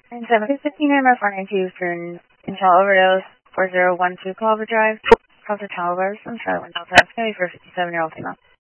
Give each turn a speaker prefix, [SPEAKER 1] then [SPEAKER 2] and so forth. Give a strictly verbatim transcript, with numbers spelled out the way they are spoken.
[SPEAKER 1] And seven fifteen M F four nine two Eastern, Intel Overdose, four zero one two Culver Drive, Culver Towers, I'm sorry, one Delta, it's going to be for a fifty-seven-year-old female.